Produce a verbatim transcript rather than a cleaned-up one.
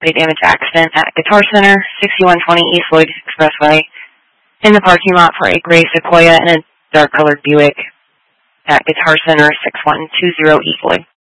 property damage accident at Guitar Center, sixty-one twenty East Lloyd Expressway, in the parking lot for a gray Sequoia and a dark-colored Buick at Guitar Center, six one two zero East Lloyd.